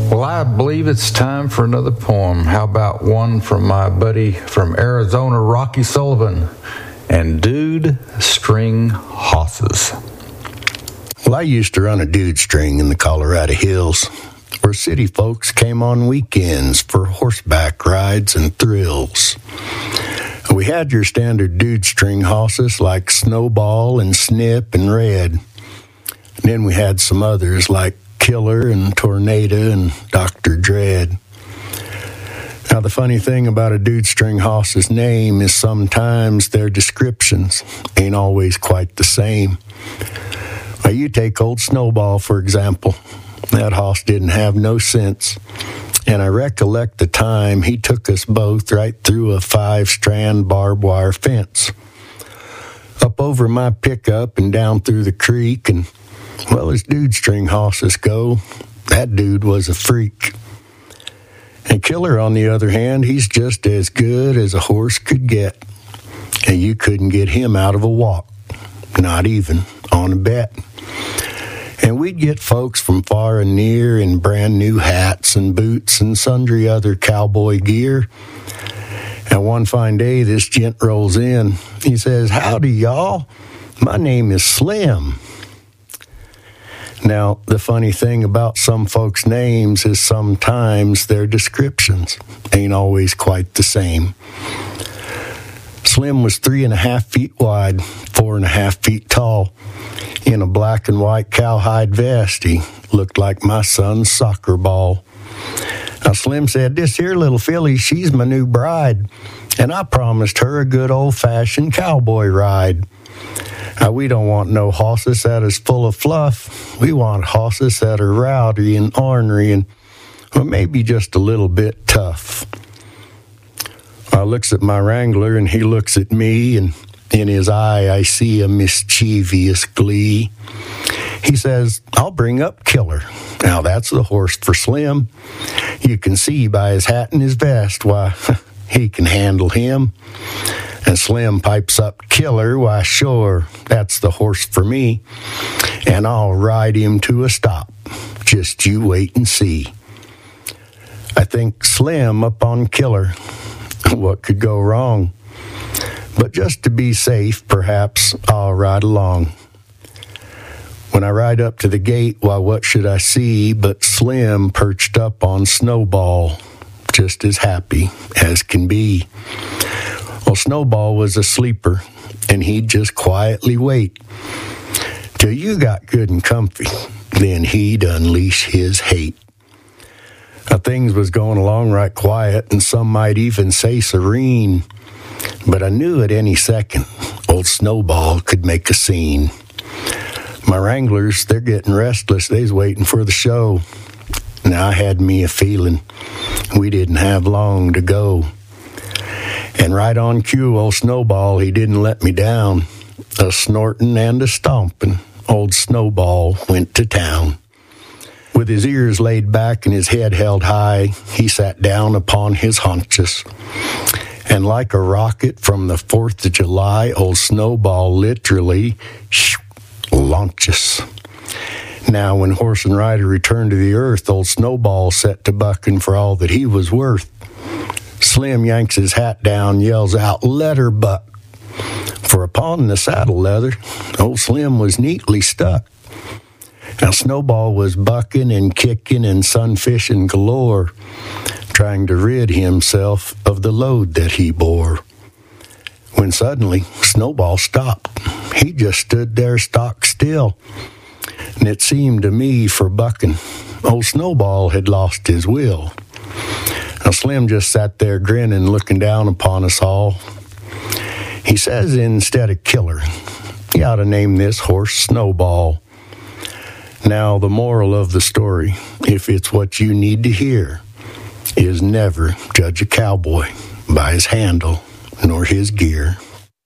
Well, I believe it's time for another poem. How about one from my buddy from Arizona, Rocky Sullivan, and Dude String Hosses. Well, I used to run a dude string in the Colorado Hills, where city folks came on weekends for horseback rides and thrills. We had your standard dude string hosses like Snowball and Snip and Red. And then we had some others like Killer and Tornado and Dr. Dread. Now, the funny thing about a dude string hosse's name is sometimes their descriptions ain't always quite the same. Now, you take old Snowball, for example. That hoss didn't have no sense. And I recollect the time he took us both right through a 5-strand barbed wire fence. Up over my pickup and down through the creek, and, well, as dude string hosses go, that dude was a freak. And Killer, on the other hand, he's just as good as a horse could get. And you couldn't get him out of a walk, not even on a bet. And we'd get folks from far and near in brand new hats and boots and sundry other cowboy gear. And one fine day, this gent rolls in. He says, "Howdy, y'all. My name is Slim." Now, the funny thing about some folks' names is sometimes their descriptions ain't always quite the same. Slim was 3.5 feet wide, 4.5 feet tall. In a black and white cowhide vest, he looked like my son's soccer ball. Now, Slim said, "This here little filly, she's my new bride, and I promised her a good old-fashioned cowboy ride. Now, we don't want no hosses that is full of fluff. We want hosses that are rowdy and ornery and, well, maybe just a little bit tough." I looks at my wrangler, and he looks at me, and in his eye I see a mischievous glee. He says, "I'll bring up Killer." Now, that's the horse for Slim. You can see by his hat and his vest, why, he can handle him. And Slim pipes up, "Killer, why, sure, that's the horse for me. And I'll ride him to a stop. Just you wait and see." I think Slim up on Killer. What could go wrong? But just to be safe, perhaps I'll ride along. When I ride up to the gate, why, what should I see but Slim perched up on Snowball, just as happy as can be. Well, Snowball was a sleeper, and he'd just quietly wait till you got good and comfy. Then he'd unleash his hate. Now, things was going along right quiet, and some might even say serene. But I knew at any second, old Snowball could make a scene. My wranglers, they're getting restless. They's waiting for the show. Now, I had me a feeling we didn't have long to go. And right on cue, old Snowball, he didn't let me down. A snorting and a stomping, old Snowball went to town. With his ears laid back and his head held high, he sat down upon his haunches. And like a rocket from the 4th of July, old Snowball literally launches. Now, when horse and rider returned to the earth, old Snowball set to bucking for all that he was worth. Slim yanks his hat down, yells out, "Let her buck." For upon the saddle leather, old Slim was neatly stuck. Now, Snowball was bucking and kicking and sunfishing galore, trying to rid himself of the load that he bore. When suddenly, Snowball stopped. He just stood there stock still. And it seemed to me, for bucking, old Snowball had lost his will. Now, Slim just sat there grinning, looking down upon us all. He says, instead of Killer, you ought to name this horse Snowball. Now, the moral of the story, if it's what you need to hear, is never judge a cowboy by his handle nor his gear.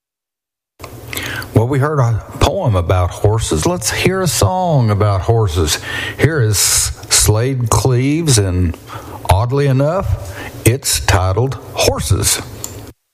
Well, we heard a poem about horses. Let's hear a song about horses. Here is Slade Cleaves, and oddly enough, it's titled Horses.